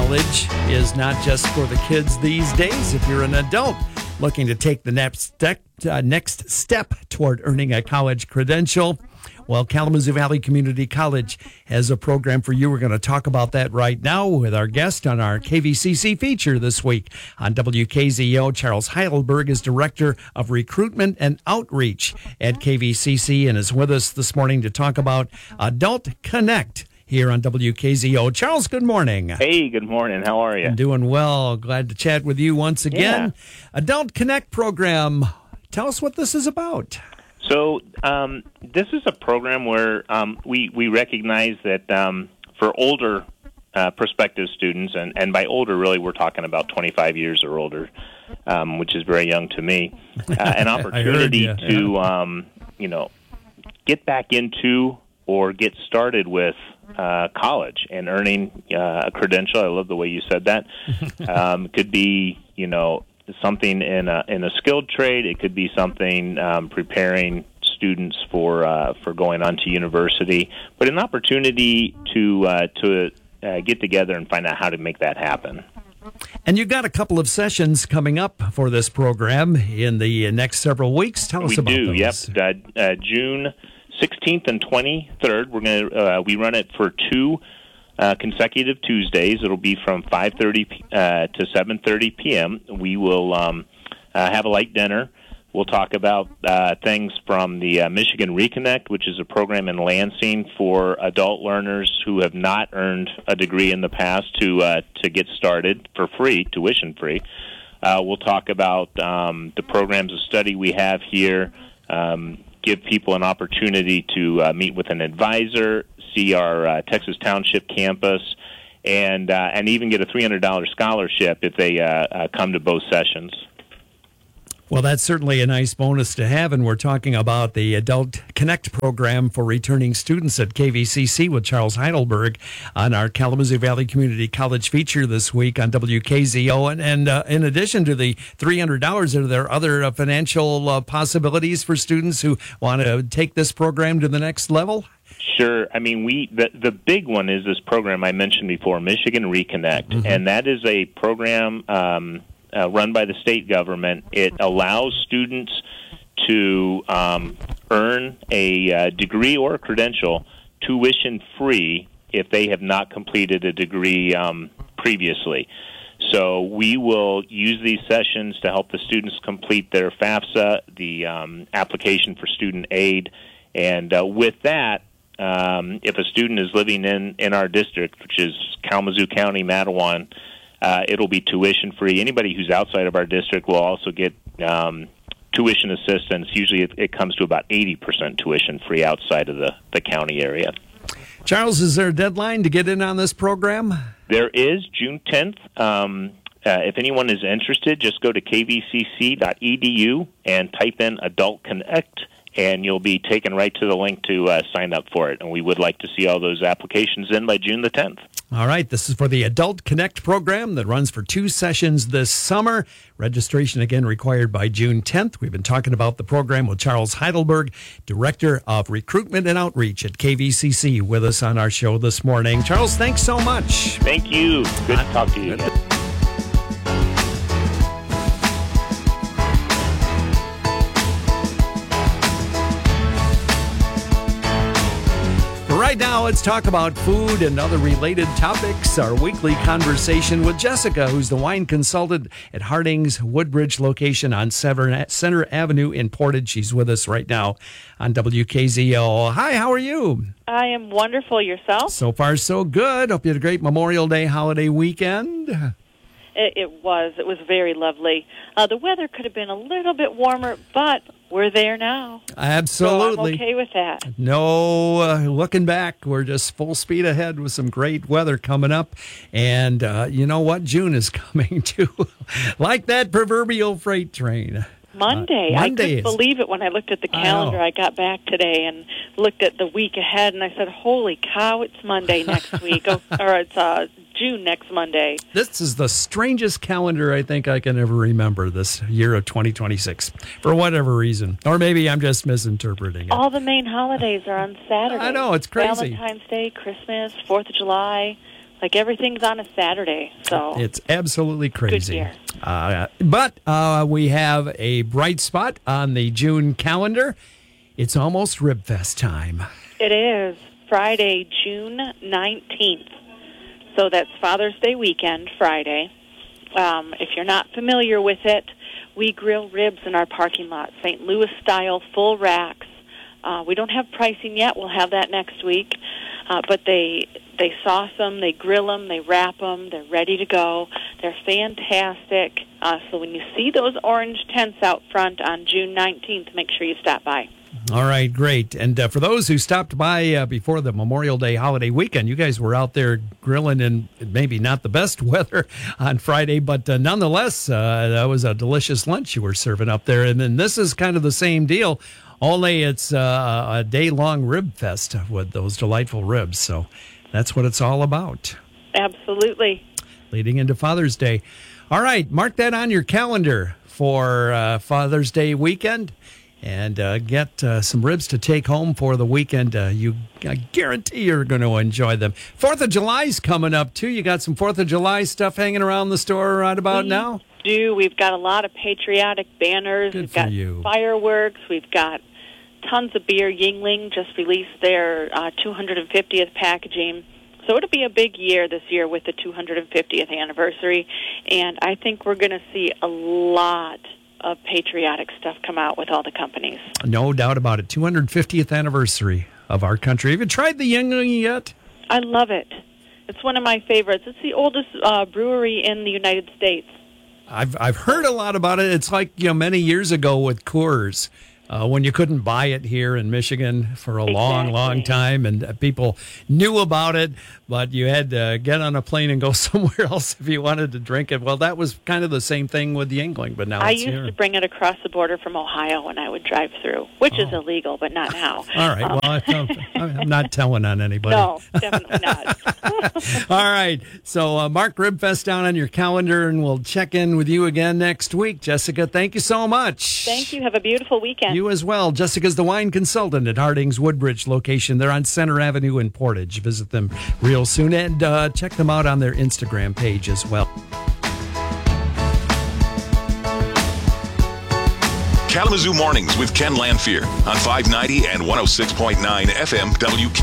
college is not just for the kids these days. If you're an adult looking to take the next step toward earning a college credential, well, Kalamazoo Valley Community College has a program for you. We're going to talk about that right now with our guest on our KVCC feature this week on WKZO. Charles Heidelberg is Director of Recruitment and Outreach at KVCC and is with us this morning to talk about Adult Connect here on WKZO. Charles, good morning. Hey, good morning. How are you? I'm doing well. Glad to chat with you once again. Yeah. Adult Connect program. Tell us what this is about. So this is a program where we recognize that for older prospective students, and by older, really, we're talking about 25 years or older, which is very young to me, an opportunity to, get back into or get started with college and earning a credential. I love the way you said that. Could be, something in a skilled trade. It could be something preparing students for going on to university, but an opportunity to get together and find out how to make that happen. And you've got a couple of sessions coming up for this program in the next several weeks. Tell us about those. Yep. June 16th and 23rd. We run it for 2 consecutive Tuesdays. It'll be from 5:30 to 7:30 p.m. We will have a light dinner. We'll talk about things from the Michigan Reconnect, which is a program in Lansing for adult learners who have not earned a degree in the past to get started for free, tuition free. We'll talk about the programs of study we have here. Give people an opportunity to meet with an advisor, see our Texas Township campus, and even get a $300 scholarship if they come to both sessions. Well, that's certainly a nice bonus to have, and we're talking about the Adult Connect program for returning students at KVCC with Charles Heidelberg on our Kalamazoo Valley Community College feature this week on WKZO. And in addition to the $300, are there other financial possibilities for students who want to take this program to the next level? Sure. I mean, the big one is this program I mentioned before, Michigan Reconnect, and that is a program run by the state government. It allows students to earn a degree or a credential tuition-free if they have not completed a degree previously. So we will use these sessions to help the students complete their FAFSA, the application for student aid, and with that, if a student is living in our district, which is Kalamazoo County, Matawan, it'll be tuition free. Anybody who's outside of our district will also get tuition assistance. Usually it comes to about 80% tuition free outside of the county area. Charles, is there a deadline to get in on this program? There is, June 10th. If anyone is interested, just go to kvcc.edu and type in Adult Connect, and you'll be taken right to the link to sign up for it. And we would like to see all those applications in by June the 10th. All right, this is for the Adult Connect program that runs for 2 sessions this summer. Registration, again, required by June 10th. We've been talking about the program with Charles Heidelberg, Director of Recruitment and Outreach at KVCC, with us on our show this morning. Charles, thanks so much. Thank you. Good to talk to you again. Right now, let's talk about food and other related topics. Our weekly conversation with Jessica, who's the wine consultant at Harding's Woodbridge location on Center Avenue in Portage. She's with us right now on WKZO. Hi, how are you? I am wonderful. Yourself? So far, so good. Hope you had a great Memorial Day holiday weekend. It was. It was very lovely. The weather could have been a little bit warmer, but we're there now. Absolutely. So I'm okay with that. No, looking back, we're just full speed ahead with some great weather coming up. And you know what? June is coming, too. Like that proverbial freight train. Monday. I couldn't believe it when I looked at the calendar. I got back today and looked at the week ahead, and I said, holy cow, it's Monday next week. Or it's June next Monday. This is the strangest calendar I think I can ever remember, this year of 2026, for whatever reason. Or maybe I'm just misinterpreting it. All the main holidays are on Saturday. I know, it's crazy. Valentine's Day, Christmas, 4th of July. like everything's on a Saturday. So it's absolutely crazy. Good year. But we have a bright spot on the June calendar. It's almost Rib Fest time. It is Friday, June 19th. So that's Father's Day weekend, Friday. If you're not familiar with it, we grill ribs in our parking lot, St. Louis style, full racks. We don't have pricing yet. We'll have that next week. But they sauce them, they grill them, they wrap them. They're ready to go. They're fantastic. So when you see those orange tents out front on June 19th, make sure you stop by. All right, great. And for those who stopped by before the Memorial Day holiday weekend, you guys were out there grilling in maybe not the best weather on Friday, but nonetheless, that was a delicious lunch you were serving up there. And then this is kind of the same deal, only it's a day-long rib fest with those delightful ribs. So that's what it's all about. Absolutely. Leading into Father's Day. All right, mark that on your calendar for Father's Day weekend. And get some ribs to take home for the weekend. I guarantee you're going to enjoy them. 4th of July's coming up, too. You got some 4th of July stuff hanging around the store right about now? We do. We've got a lot of patriotic banners. Good We've got fireworks. We've got tons of beer. Yuengling just released their 250th packaging. So it'll be a big year this year with the 250th anniversary. And I think we're going to see a lot of patriotic stuff come out with all the companies. No doubt about it. 250th anniversary of our country. Have you tried the Yuengling yet? I love it. It's one of my favorites. It's the oldest brewery in the United States. I've heard a lot about it. It's like many years ago with Coors. When you couldn't buy it here in Michigan for a long time, and people knew about it, but you had to get on a plane and go somewhere else if you wanted to drink it. Well, that was kind of the same thing with the Yuengling, but now it's here. I used to bring it across the border from Ohio when I would drive through, which is illegal, but not now. All right. Well, I'm not telling on anybody. No, definitely not. All right. So mark Ribfest down on your calendar, and we'll check in with you again next week. Jessica, thank you so much. Thank you. Have a beautiful weekend. You as well. Jessica's the wine consultant at Harding's Woodbridge location. They're on Center Avenue in Portage. Visit them real soon and check them out on their Instagram page as well. Kalamazoo Mornings with Ken Lanfear on 590 and 106.9 FM WK.